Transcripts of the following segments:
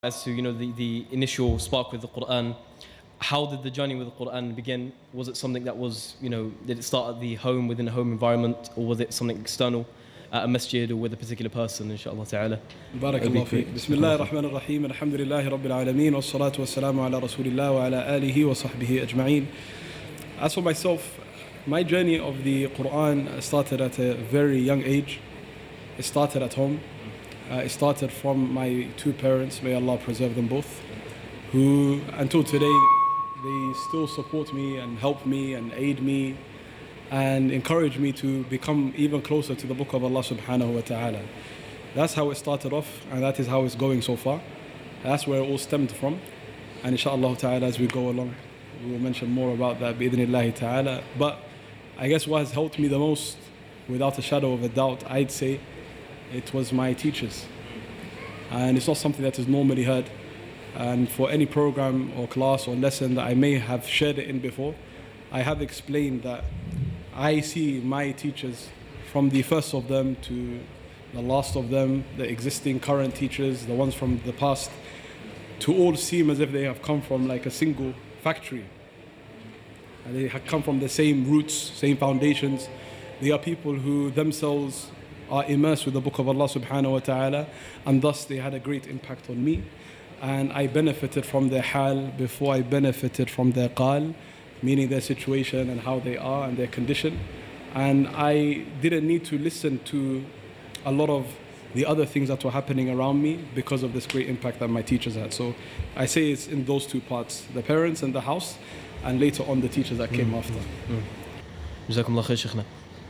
as to the initial spark with the Quran. How did the journey with the Quran begin? Was it something that was, did it start at the home, within a home environment, or was it something external, at a masjid or with a particular person, inshallah ta'ala? Barakallahu feek. Bismillah ar-Rahman ar-Rahim. Alhamdulillahi Rabbil Alameen. Wassalatu wassalamu ala Rasulillah wa ala alihi wa sahbihi ajma'een. As for myself, my journey of the Quran started at a very young age. It started at home. It started from my two parents, may Allah preserve them both, who until today, they still support me and help me and aid me and encourage me to become even closer to the book of Allah subhanahu wa ta'ala. That's how it started off, and that is how it's going so far. That's where it all stemmed from. And inshallah ta'ala, as we go along, we will mention more about that bi'idhnillahi ta'ala. But I guess what has helped me the most, without a shadow of a doubt, I'd say, it was my teachers. And it's not something that is normally heard. And for any program or class or lesson that I may have shared it in before, I have explained that I see my teachers, from the first of them to the last of them, the existing current teachers, the ones from the past, to all seem as if they have come from like a single factory. And they have come from the same roots, same foundations. They are people who themselves are immersed with the book of Allah subhanahu wa ta'ala, and thus they had a great impact on me. And I benefited from their hal before I benefited from their qal, meaning their situation and how they are and their condition. And I didn't need to listen to a lot of the other things that were happening around me because of this great impact that my teachers had. So I say it's in those two parts, the parents and the house, and later on the teachers that came after. Jazakumullah khair, Shaykhna.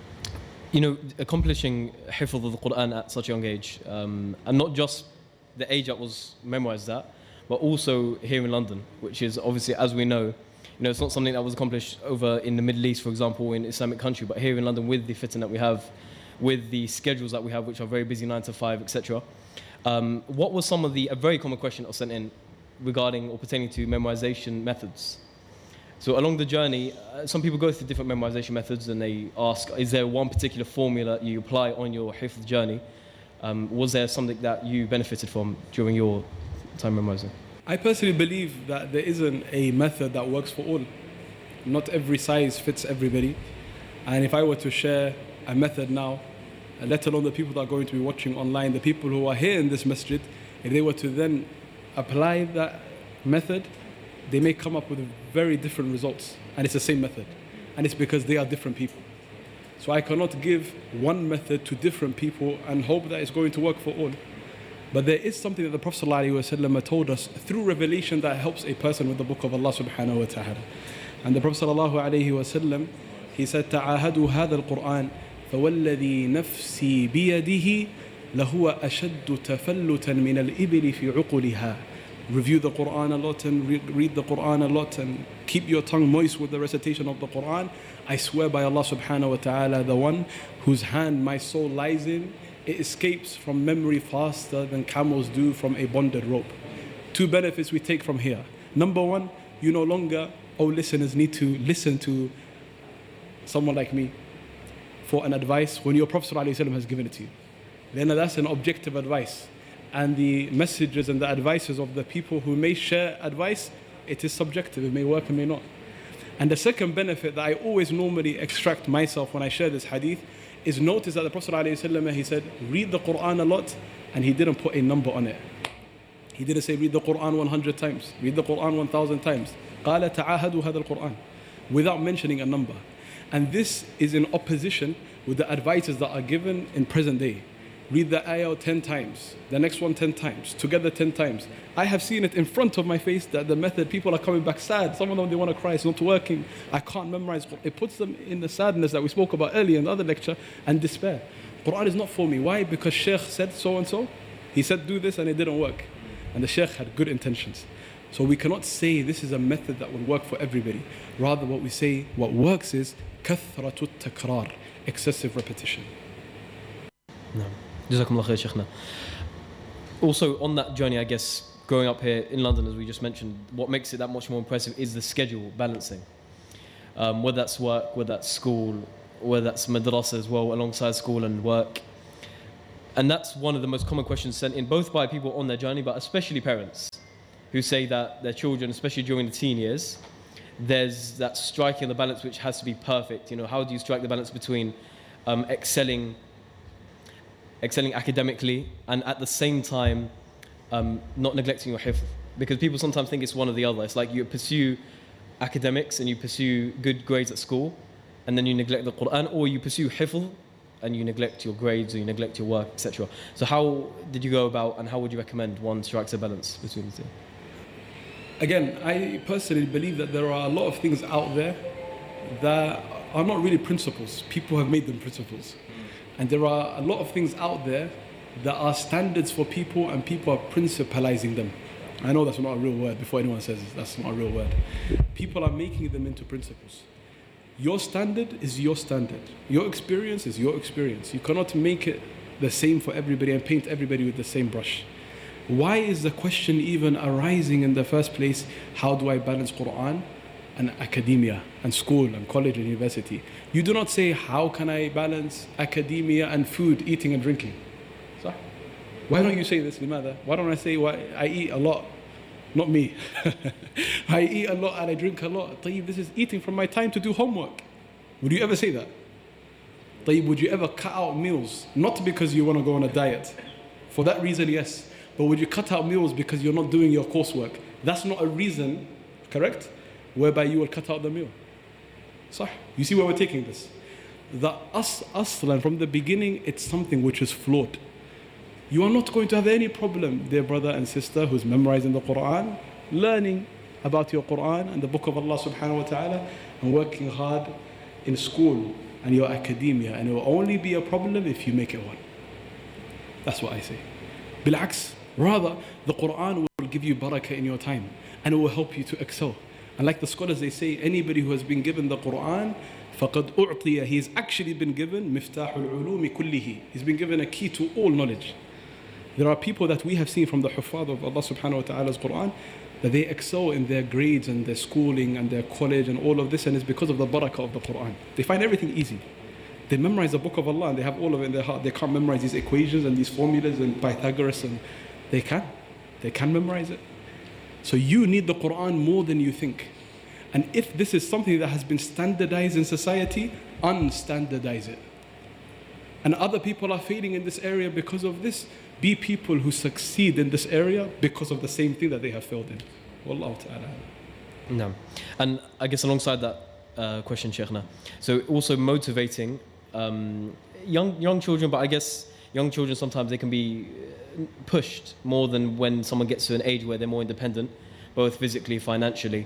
Accomplishing hifz of the Quran at such a young age, and not just the age that was memorized at, but also here in London, which is obviously, as we know, it's not something that was accomplished over in the Middle East, for example, in Islamic country, but here in London with the fitting that we have, with the schedules that we have, which are very busy, 9 to 5, etc. What was some of a very common question that was sent in regarding or pertaining to memorization methods? So along the journey, some people go through different memorization methods and they ask, is there one particular formula you apply on your hifz journey? Was there something that you benefited from during your time memorizing? I personally believe that there isn't a method that works for all. Not every size fits everybody. And if I were to share a method now, let alone the people that are going to be watching online, the people who are here in this masjid, if they were to then apply that method, they may come up with very different results. And it's the same method. And it's because they are different people. So I cannot give one method to different people and hope that it's going to work for all. But there is something that the Prophet ﷺ told us through revelation that helps a person with the book of Allah subhanahu wa ta'ala. And the Prophet ﷺ, he said, تعاهدوا هذا القرآن فوالذي نفسي بيده لهو أشد تفلتا من الإبل في عقلها. Review the Quran a lot and read the Quran a lot and keep your tongue moist with the recitation of the Quran. I swear by Allah subhanahu wa ta'ala, the one whose hand my soul lies in, it escapes from memory faster than camels do from a bonded rope. Two benefits we take from here. Number one, you no longer, listeners, need to listen to someone like me for an advice when your Prophet ﷺ has given it to you. Then that's an objective advice. And the messages and the advices of the people who may share advice, it is subjective, it may work, it may not. And the second benefit that I always normally extract myself when I share this hadith is notice that the Prophet ﷺ, he said, read the Quran a lot, and he didn't put a number on it. He didn't say read the Quran 100 times, read the Quran 1,000 times. قال تعاهدوا هذا القرآن, without mentioning a number. And this is in opposition with the advices that are given in present day. Read the ayah 10 times, the next one 10 times, together 10 times. I have seen it in front of my face that the method, people are coming back sad. Some of them, they want to cry, it's not working. I can't memorize. It puts them in the sadness that we spoke about earlier in the other lecture and despair. Quran is not for me. Why? Because Shaykh said so and so. He said do this and it didn't work. And the Shaykh had good intentions. So we cannot say this is a method that will work for everybody. Rather what we say, what works is kathratu takrar, excessive repetition. No. Jazakumullah khair, Shaykhna. Also, on that journey, I guess, growing up here in London, as we just mentioned, what makes it that much more impressive is the schedule balancing. Whether that's work, whether that's school, whether that's madrasa as well, alongside school and work. And that's one of the most common questions sent in, both by people on their journey, but especially parents who say that their children, especially during the teen years, there's that striking the balance which has to be perfect. You know, how do you strike the balance between excelling academically and at the same time not neglecting your hifz? Because people sometimes think it's one or the other. It's like you pursue academics and you pursue good grades at school, and then you neglect the Quran, or you pursue hifz and you neglect your grades or you neglect your work, etc. So how did you go about, and how would you recommend one strikes a balance between the two? Again, I personally believe that there are a lot of things out there that are not really principles. People have made them principles. And there are a lot of things out there that are standards for people, and people are principalizing them. I know that's not a real word. Before anyone says that's not a real word. People are making them into principles. Your standard is your standard. Your experience is your experience. You cannot make it the same for everybody and paint everybody with the same brush. Why is the question even arising in the first place? How do I balance Quran and academia and school and college and university? You do not say, how can I balance academia and food, eating and drinking? So, why don't you say this, Limada? Why don't I say, I eat a lot? Not me. I eat a lot and I drink a lot. Tayyib, this is eating from my time to do homework. Would you ever say that? Tayyib, would you ever cut out meals? Not because you want to go on a diet. For that reason, yes. But would you cut out meals because you're not doing your coursework? That's not a reason, correct? Whereby you will cut out the meal. So, you see where we're taking this? The aslan, from the beginning, it's something which is flawed. You are not going to have any problem, dear brother and sister who's memorizing the Quran, learning about your Quran and the book of Allah subhanahu wa ta'ala, and working hard in school and your academia. And it will only be a problem if you make it one. That's what I say. Bil'aks, rather, the Quran will give you barakah in your time, and it will help you to excel. And like the scholars, they say, anybody who has been given the Quran, فَقَدْ أُعْطِيَ, he's actually been given مِفْتَاحُ الْعُلُومِ كُلِّهِ. He's been given a key to all knowledge. There are people that we have seen from the Huffaz of Allah subhanahu wa ta'ala's Quran, that they excel in their grades and their schooling and their college and all of this, and it's because of the barakah of the Quran. They find everything easy. They memorize the book of Allah and they have all of it in their heart. They can't memorize these equations and these formulas and Pythagoras, and they can memorize it. So you need the Quran more than you think. And if this is something that has been standardized in society, unstandardize it. And other people are failing in this area because of this. Be people who succeed in this area because of the same thing that they have failed in. Wallahu ta'ala. No. And I guess alongside that question, Shaykhna, so also motivating young children, but I guess young children sometimes they can be pushed more than when someone gets to an age where they're more independent, both physically, financially.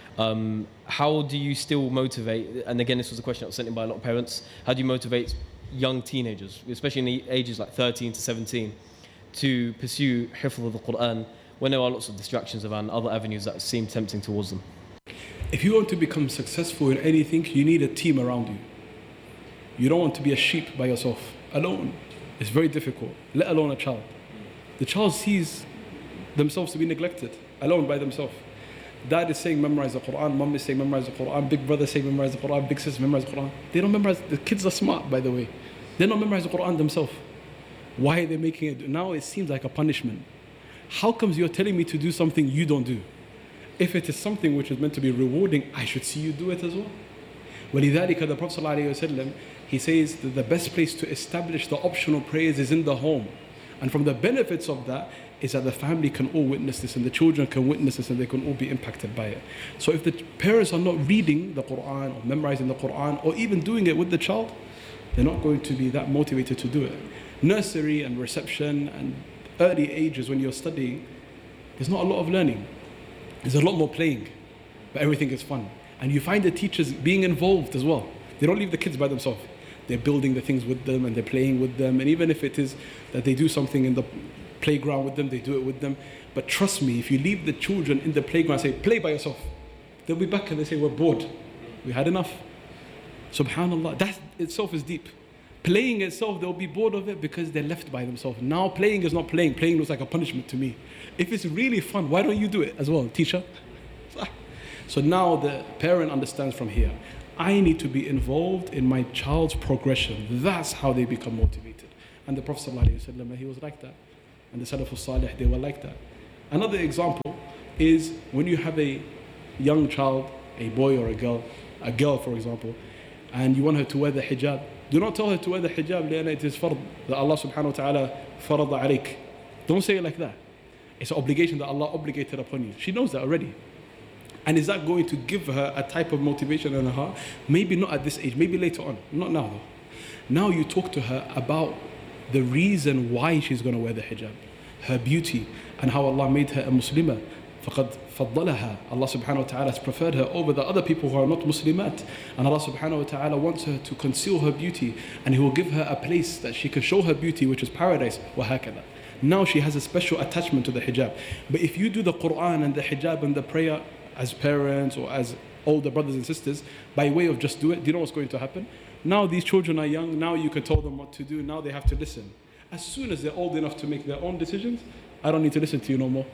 How do you still motivate, and again this was a question that was sent in by a lot of parents, how do you motivate young teenagers, especially in the ages like 13 to 17, to pursue hifz of the Quran when there are lots of distractions around other avenues that seem tempting towards them? If you want to become successful in anything, you need a team around you. You don't want to be a sheep by yourself, alone. It's very difficult, let alone a child. The child sees themselves to be neglected, alone by themselves. Dad is saying memorize the Quran, mom is saying memorize the Quran, big brother is saying memorize the Quran, big sister memorize the Quran. They don't memorize, the kids are smart by the way. They don't memorize the Quran themselves. Why are they making it? Now it seems like a punishment. How comes you're telling me to do something you don't do? If it is something which is meant to be rewarding, I should see you do it as well. وَلِذَلِكَ the Prophet ﷺ, he says that the best place to establish the optional prayers is in the home. And from the benefits of that is that the family can all witness this, and the children can witness this, and they can all be impacted by it. So if the parents are not reading the Quran or memorizing the Quran or even doing it with the child, they're not going to be that motivated to do it. Nursery and reception and early ages when you're studying, there's not a lot of learning. There's a lot more playing, but everything is fun. And you find the teachers being involved as well. They don't leave the kids by themselves. They're building the things with them and they're playing with them. And even if it is that they do something in the playground with them, they do it with them. But trust me, if you leave the children in the playground and say, play by yourself, they'll be back and they say, we're bored. We had enough. Subhanallah, that itself is deep. Playing itself, they'll be bored of it because they're left by themselves. Now playing is not playing. Playing looks like a punishment to me. If it's really fun, why don't you do it as well, teacher? So now the parent understands from here, I need to be involved in my child's progression. That's how they become motivated. And the Prophet ﷺ, he was like that. And the Salafus Salih, they were like that. Another example is when you have a young child, a boy or a girl for example, and you want her to wear the hijab. Do not tell her to wear the hijab لأن it is fard that Allah subhanahu wa ta'ala farada alayk. Don't say it like that. It's an obligation that Allah obligated upon you. She knows that already. And is that going to give her a type of motivation in her heart? Maybe not at this age, maybe later on. Not now though. Now you talk to her about the reason why she's going to wear the hijab, her beauty, and how Allah made her a Muslimah. فَقَدْ فَضَّلَهَا. Allah subhanahu wa ta'ala has preferred her over the other people who are not Muslimat. And Allah subhanahu wa ta'ala wants her to conceal her beauty, and He will give her a place that she can show her beauty, which is paradise. وَهَكَذا. Now she has a special attachment to the hijab. But if you do the Quran and the hijab and the prayer as parents or as older brothers and sisters, by way of just do it, do you know what's going to happen? Now these children are young, now you can tell them what to do, now they have to listen. As soon as they're old enough to make their own decisions, I don't need to listen to you no more.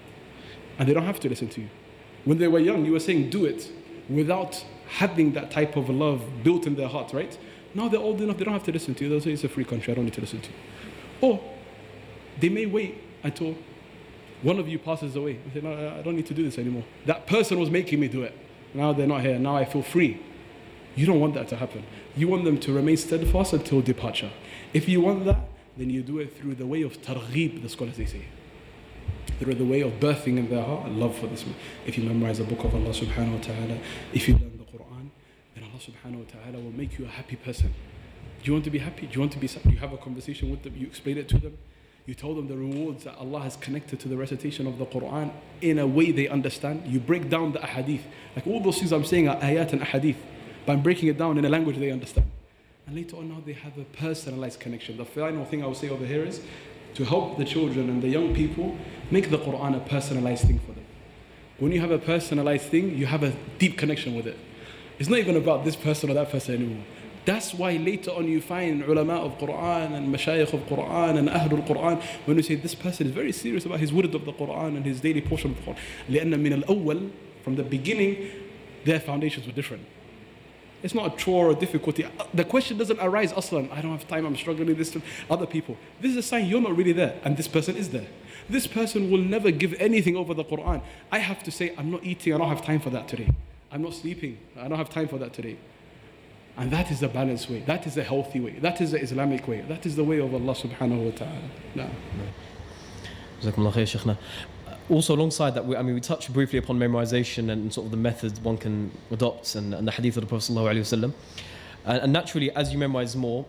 And they don't have to listen to you. When they were young, you were saying do it without having that type of love built in their heart, right? Now they're old enough, they don't have to listen to you. They'll say it's a free country, I don't need to listen to you. Or they may wait until one of you passes away and say, no, I don't need to do this anymore. That person was making me do it. Now they're not here, now I feel free. You don't want that to happen. You want them to remain steadfast until departure. If you want that, then you do it through the way of targheeb, the scholars they say. Through the way of birthing in their heart a love for this. If you memorize the book of Allah subhanahu wa ta'ala, if you learn the Quran, then Allah subhanahu wa ta'ala will make you a happy person. Do you want to be happy? Do you want to be sad? You have a conversation with them, you explain it to them, you tell them the rewards that Allah has connected to the recitation of the Quran in a way they understand. You break down the ahadith. Like all those things I'm saying are ayat and ahadith, but I'm breaking it down in a language they understand. And later on now they have a personalized connection. The final thing I will say over here is to help the children and the young people make the Quran a personalized thing for them. When you have a personalized thing, you have a deep connection with it. It's not even about this person or that person anymore. That's why later on you find ulama of Quran and mashayikh of Quran and ahlul Quran, when you say this person is very serious about his word of the Quran and his daily portion of the Quran. لأن من الأول, from the beginning, their foundations were different. It's not a chore or difficulty. The question doesn't arise aslan. I don't have time, I'm struggling with this. Other people. This is a sign you're not really there and this person is there. This person will never give anything over the Quran. I have to say, I'm not eating, I don't have time for that today. I'm not sleeping, I don't have time for that today. And that is the balanced way. That is the healthy way. That is the Islamic way. That is the way of Allah subhanahu wa ta'ala. No. Jazakumullah khair, Shaykhna. Also, alongside that, we touched briefly upon memorization and sort of the methods one can adopt and the hadith of the Prophet sallallahu alaihi wasallam. And naturally, as you memorize more,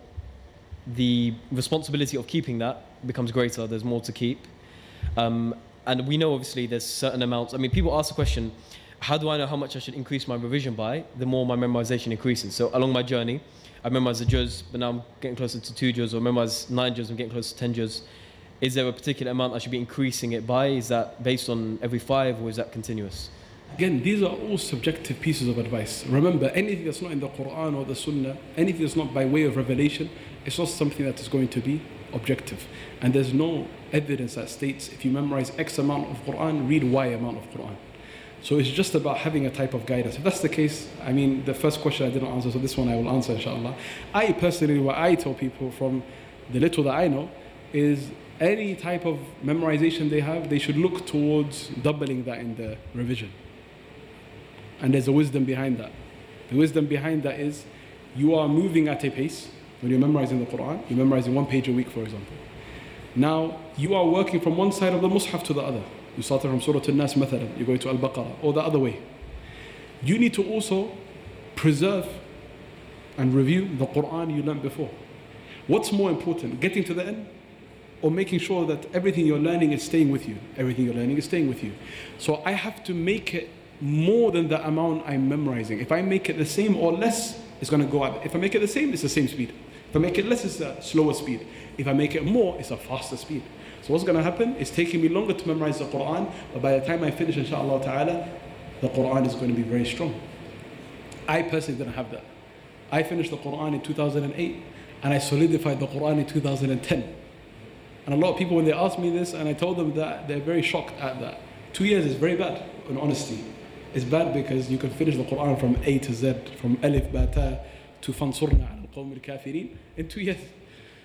the responsibility of keeping that becomes greater. There's more to keep. And we know, obviously, there's certain amounts. I mean, people ask the question, how do I know how much I should increase my revision by? The more my memorization increases. So along my journey, I memorized a juz, but now I'm getting closer to 2 juz, or memorize 9 juz, I'm getting closer to 10 juz. Is there a particular amount I should be increasing it by? Is that based on every 5, or is that continuous? Again, these are all subjective pieces of advice. Remember, anything that's not in the Quran or the Sunnah, anything that's not by way of revelation, it's not something that is going to be objective. And there's no evidence that states if you memorize X amount of Quran, read Y amount of Quran. So it's just about having a type of guidance. If that's the case, I mean, the first question I didn't answer, so this one I will answer, inshallah. I personally, what I tell people from the little that I know is any type of memorization they have, they should look towards doubling that in the revision. And there's a wisdom behind that. The wisdom behind that is you are moving at a pace. When you're memorizing the Quran, you're memorizing 1 page a week, for example. Now, you are working from one side of the Mus'haf to the other. You started from Surah Al-Nas, مثلا, you're going to Al-Baqarah, or the other way. You need to also preserve and review the Quran you learned before. What's more important, getting to the end, or making sure that everything you're learning is staying with you? Everything you're learning is staying with you. So I have to make it more than the amount I'm memorizing. If I make it the same or less, it's going to go up. If I make it the same, it's the same speed. If I make it less, it's a slower speed. If I make it more, it's a faster speed. So what's going to happen? It's taking me longer to memorize the Quran, but by the time I finish, inshallah ta'ala, the Quran is going to be very strong. I personally didn't have that. I finished the Quran in 2008, and I solidified the Quran in 2010. And a lot of people, when they ask me this, and I told them that, they're very shocked at that. 2 years is very bad, in honesty. It's bad because you can finish the Quran from A to Z, from Alif, Ba, Ta, to Fansurna al-Qawm al-Kafirin in 2 years.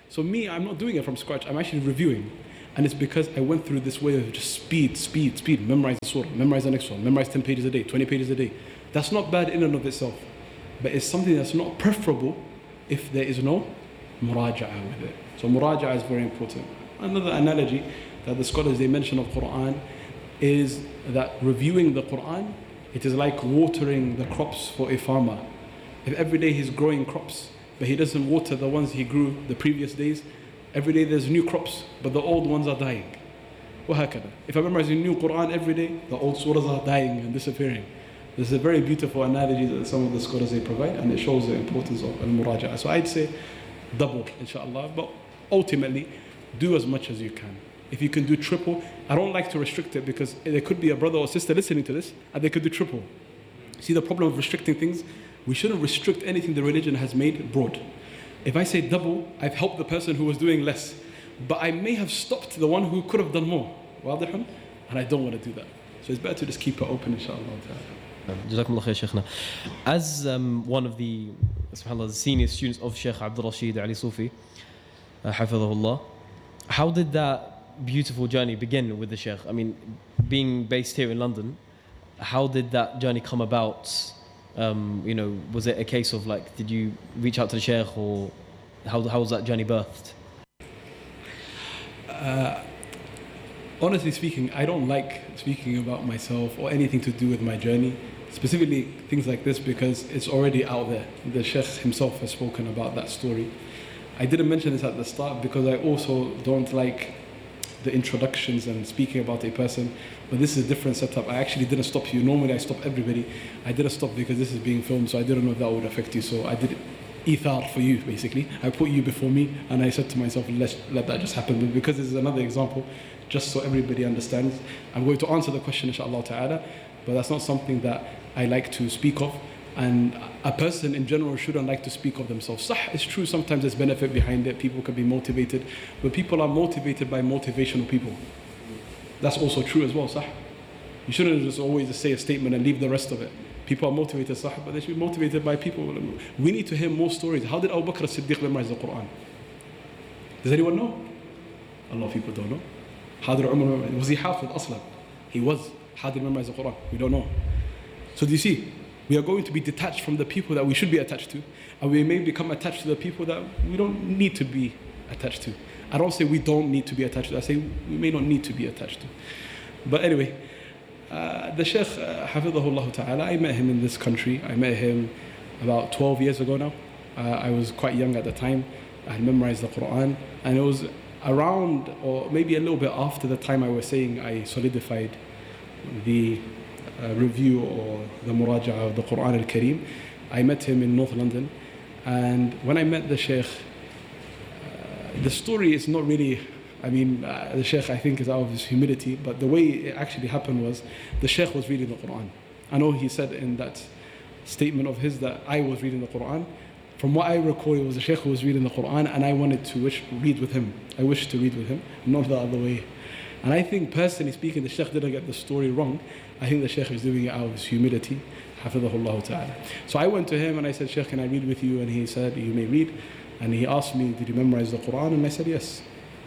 So me, I'm not doing it from scratch. I'm actually reviewing. And it's because I went through this way of just speed. Memorize the surah, memorize the next one, memorize 10 pages a day, 20 pages a day. That's not bad in and of itself. But it's something that's not preferable if there is no muraja'ah with it. So muraja'ah is very important. Another analogy that the scholars they mention of Quran is that reviewing the Quran, it is like watering the crops for a farmer. If every day he's growing crops, but he doesn't water the ones he grew the previous days, every day there's new crops, but the old ones are dying. وهكذا. If I memorize a new Quran every day, the old surahs are dying and disappearing. This is a very beautiful analogy that some of the scholars they provide, and it shows the importance of al-muraja'ah. So I'd say double, inshallah, but ultimately do as much as you can. If you can do triple, I don't like to restrict it because there could be a brother or sister listening to this and they could do triple. See the problem of restricting things? We shouldn't restrict anything the religion has made broad. If I say double, I've helped the person who was doing less, but I may have stopped the one who could have done more. واضح? And I don't want to do that. So it's better to just keep it open, inshallah. Jazakumullah khair, Shaykhna. As one of the, subhanAllah, the senior students of Shaykh Abdul Rashid Ali Sufi, hafidhahullah, how did that beautiful journey begin with the Shaykh? I mean, being based here in London, how did that journey come about? Was it a case of like, did you reach out to the Shaykh, or how was that journey birthed? Honestly speaking, I don't like speaking about myself or anything to do with my journey, specifically things like this, because it's already out there. The Shaykh himself has spoken about that story. I didn't mention this at the start because I also don't like the introductions and speaking about a person, but this is a different setup. I actually didn't stop you. Normally I stop everybody. I didn't stop because this is being filmed, so I didn't know if that would affect you, so I did ithar for you, basically. I put you before me, and I said to myself, let that just happen. But because this is another example, just so everybody understands, I'm going to answer the question, inshallah ta'ala, but that's not something that I like to speak of. And a person in general shouldn't like to speak of themselves. It's true, sometimes there's benefit behind it, people can be motivated, but people are motivated by motivational people. That's also true as well, You shouldn't just always say a statement and leave the rest of it. People are motivated, but they should be motivated by people. We need to hear more stories. How did Abu Bakr as-Siddiq memorize the Quran? Does anyone know? A lot of people don't know. How did Umar memorize? Was he Hafid Aslan? He was. How did he memorize the Quran? We don't know. So do you see? We are going to be detached from the people that we should be attached to, and we may become attached to the people that we don't need to be attached to. I don't say we don't need to be attached to, I say we may not need to be attached to. But anyway, the Shaykh, hafidhahullah ta'ala, I met him in this country. I met him about 12 years ago now. I was quite young at the time. I had memorized the Quran, and it was around, or maybe a little bit after the time I was saying I solidified the review or the muraja'ah of the Quran al-Kareem. I met him in North London, and when I met the Shaykh, the story is not really, the Shaykh I think is out of his humility, but the way it actually happened was the Shaykh was reading the Quran. I know he said in that statement of his that I was reading the Quran. From what I recall, it was the Shaykh who was reading the Quran, and I wanted to read with him. I wished to read with him, not the other way. And I think, personally speaking, the Shaykh didn't get the story wrong. I think the Shaykh is doing it out of his humility. Hafidhahullah ta'ala. So I went to him and I said, Shaykh, can I read with you? And he said, you may read. And he asked me, did you memorize the Quran? And I said, yes.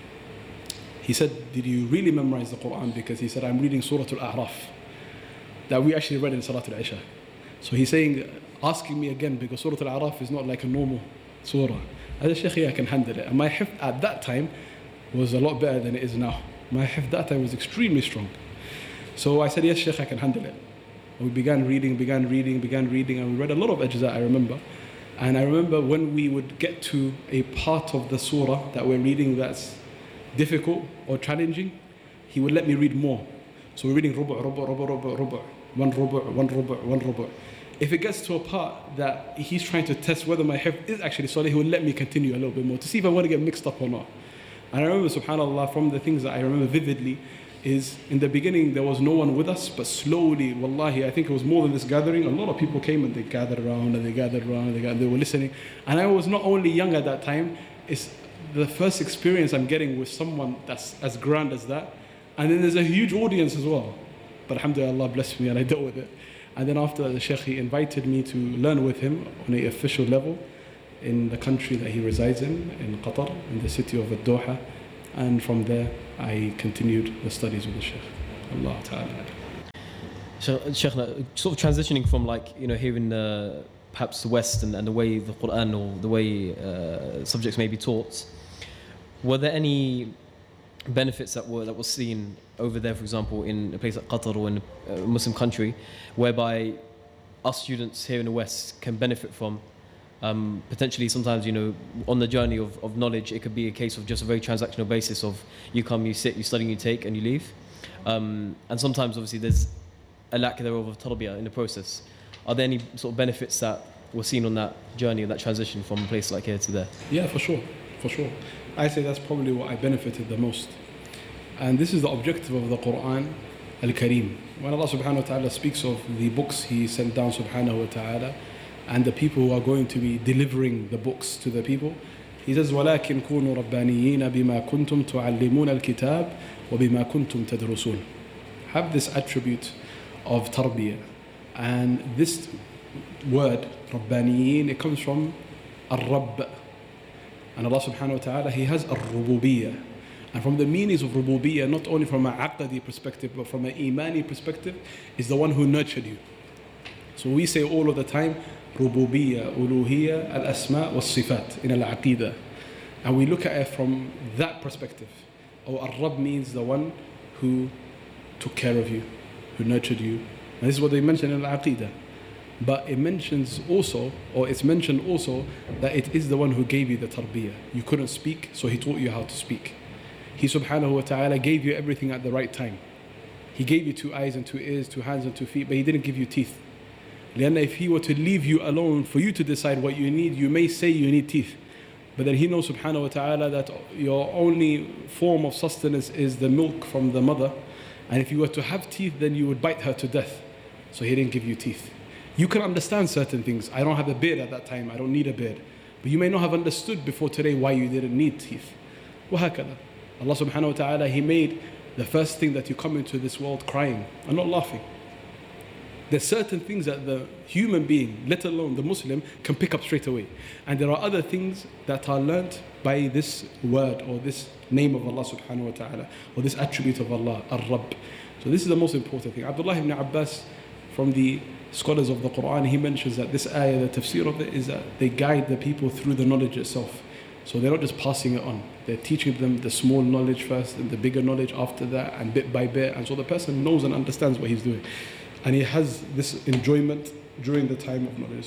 He said, did you really memorize the Quran? Because he said, I'm reading Surah Al-A'raf, that we actually read in Salat Al-Isha. So he's saying, asking me again, because Surah Al-A'raf is not like a normal surah. I said, Shaykh, yeah, I can handle it. And my hifd at that time was a lot better than it is now. My hifd that time was extremely strong. So I said, yes, Shaykh, I can handle it. And we began reading, and we read a lot of ajza, I remember. And I remember when we would get to a part of the surah that we're reading that's difficult or challenging, he would let me read more. So we're reading rubu', one rubu'. If it gets to a part that he's trying to test whether my hifd is actually solid, he would let me continue a little bit more to see if I want to get mixed up or not. And I remember, subhanAllah, from the things that I remember vividly is in the beginning there was no one with us, but slowly, wallahi, I think it was more than this gathering, a lot of people came and they gathered around and they were listening. And I was not only young at that time, it's the first experience I'm getting with someone that's as grand as that. And then there's a huge audience as well. But alhamdulillah, Allah blessed me and I dealt with it. And then after the Shaykh, he invited me to learn with him on an official level in the country that he resides in Qatar, in the city of Doha. And from there, I continued the studies with the Shaykh. Allah Ta'ala. So, Shaykhna, sort of transitioning from here in perhaps the West and the way the Quran or the way subjects may be taught, were there any benefits that were seen over there, for example, in a place like Qatar or in a Muslim country, whereby us students here in the West can benefit from? Potentially sometimes, on the journey of knowledge, it could be a case of just a very transactional basis of you come, you sit, you study, you take, and you leave. And sometimes, obviously, there's a lack thereof of tarbiyah in the process. Are there any sort of benefits that were seen on that journey, that transition from a place like here to there? Yeah, for sure. I say that's probably what I benefited the most. And this is the objective of the Quran Al-Kareem. When Allah subhanahu wa ta'ala speaks of the books He sent down subhanahu wa ta'ala, and the people who are going to be delivering the books to the people, He says, وَلَكِنْ كُونُوا رَبَّانِيِّينَ بِمَا كُنْتُمْ تُعَلِّمُونَ الْكِتَابِ وَبِمَا كُنْتُمْ تَدْرُسُونَ. Have this attribute of tarbiyah. And this word, رَبَّانِيِّينَ, it comes from الرب. And Allah subhanahu wa ta'ala, He has al-rububiyyah. And from the meanings of rububiyyah, not only from an aqadi perspective, but from an imani perspective, is the one who nurtured you. So we say all of the time, rububiyyah, uluhiyyah, al-asma' was-sifat in al-aqidah. And we look at it from that perspective. Ar-Rabb means the one who took care of you, who nurtured you. And this is what they mention in al-aqidah. But it mentions also, or it's mentioned also, that it is the one who gave you the tarbiyah. You couldn't speak, so He taught you how to speak. He subhanahu wa ta'ala gave you everything at the right time. He gave you 2 eyes and 2 ears, 2 hands and 2 feet, but He didn't give you teeth. Lianna, if He were to leave you alone for you to decide what you need, you may say you need teeth. But then He knows subhanahu wa ta'ala that your only form of sustenance is the milk from the mother. And if you were to have teeth, then you would bite her to death. So He didn't give you teeth. You can understand certain things. I don't have a beard at that time. I don't need a beard. But you may not have understood before today why you didn't need teeth. وهكذا. Allah subhanahu wa ta'ala, He made the first thing that you come into this world crying and not laughing. There's certain things that the human being, let alone the Muslim, can pick up straight away. And there are other things that are learnt by this word or this name of Allah subhanahu wa ta'ala or this attribute of Allah, Ar-Rabb. So this is the most important thing. Abdullah ibn Abbas, from the scholars of the Quran, he mentions that this ayah, the tafsir of it, is that they guide the people through the knowledge itself. So they're not just passing it on. They're teaching them the small knowledge first and the bigger knowledge after that, and bit by bit. And so the person knows and understands what he's doing. And he has this enjoyment during the time of knowledge.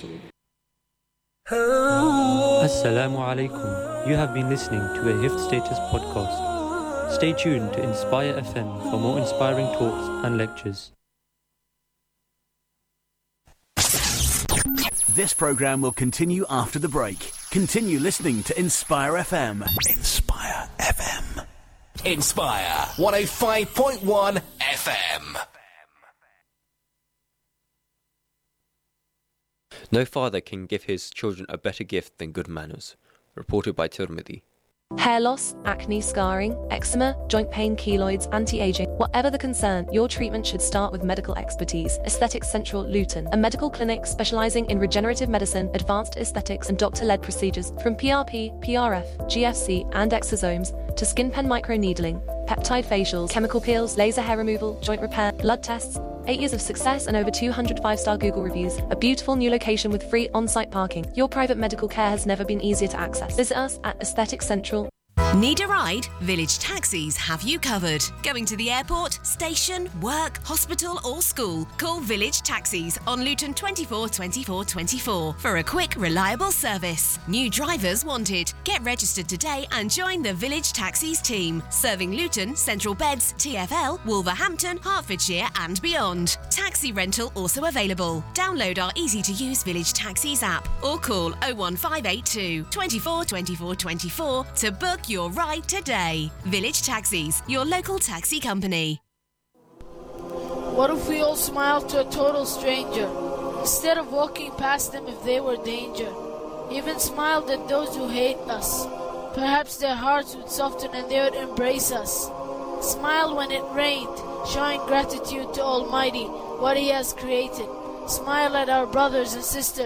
Assalamu alaikum. You have been listening to a Hifz Status podcast. Stay tuned to Inspire FM for more inspiring talks and lectures. This program will continue after the break. Continue listening to Inspire FM. Inspire FM. Inspire 105.1 FM. No father can give his children a better gift than good manners. Reported by Tirmidhi. Hair loss, acne, scarring, eczema, joint pain, keloids, anti-aging. Whatever the concern, your treatment should start with medical expertise. Aesthetics Central Luton, a medical clinic specializing in regenerative medicine, advanced aesthetics and doctor-led procedures from PRP, PRF, GFC and exosomes to skin pen microneedling, peptide facials, chemical peels, laser hair removal, joint repair, blood tests. 8 years of success and over 200 5-star Google reviews. A beautiful new location with free on-site parking. Your private medical care has never been easier to access. Visit us at Aesthetics Central. Need a ride? Village Taxis have you covered. Going to the airport, station, work, hospital or school? Call Village Taxis on Luton 24 24 24 for a quick, reliable service. New drivers wanted. Get registered today and join the Village Taxis team. Serving Luton, Central Beds, TfL, Wolverhampton, Hertfordshire and beyond. Taxi rental also available. Download our easy-to-use Village Taxis app or call 01582 24 24 24 to book your ride today. Village Taxis, your local taxi company. What if we all smiled to a total stranger, instead of walking past them if they were danger? Even smiled at those who hate us. Perhaps their hearts would soften and they would embrace us. Smile when it rained, showing gratitude to Almighty, what He has created. Smile at our brothers and sisters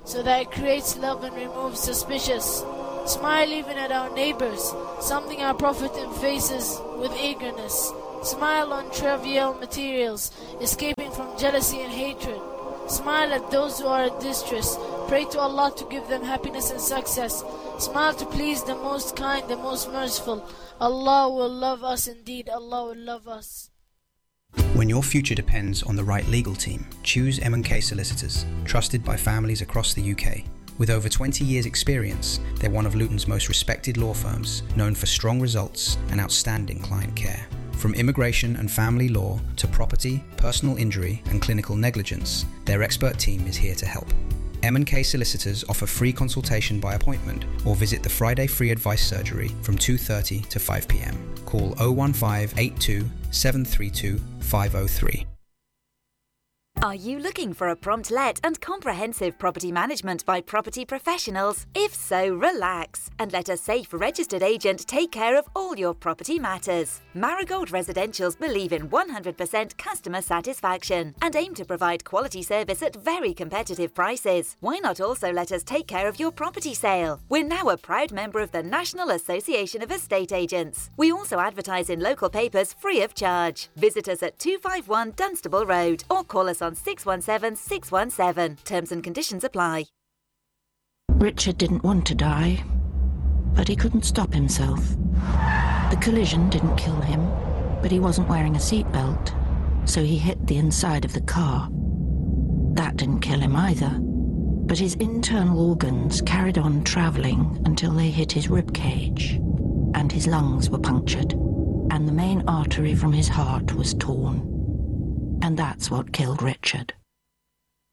so that it creates love and removes suspicious. Smile even at our neighbors, something our Prophet faces with eagerness. Smile on trivial materials, escaping from jealousy and hatred. Smile at those who are in distress. Pray to Allah to give them happiness and success. Smile to please the most kind, the most merciful. Allah will love us indeed. Allah will love us. When your future depends on the right legal team, choose M&K Solicitors, trusted by families across the UK. With over 20 years' experience, they're one of Luton's most respected law firms, known for strong results and outstanding client care. From immigration and family law to property, personal injury and clinical negligence, their expert team is here to help. M&K Solicitors offer free consultation by appointment or visit the Friday Free Advice Surgery from 2:30 to 5 p.m. Call 01582 732 503. Are you looking for a prompt let and comprehensive property management by property professionals? If so, relax and let a safe registered agent take care of all your property matters. Marigold Residentials believe in 100% customer satisfaction and aim to provide quality service at very competitive prices. Why not also let us take care of your property sale? We're now a proud member of the National Association of Estate Agents. We also advertise in local papers free of charge. Visit us at 251 Dunstable Road or call us on 617 617. Terms and conditions apply. Richard didn't want to die, but he couldn't stop himself. The collision didn't kill him, but he wasn't wearing a seatbelt, so he hit the inside of the car. That didn't kill him either, but his internal organs carried on travelling until they hit his rib cage, and his lungs were punctured, and the main artery from his heart was torn. And that's what killed Richard.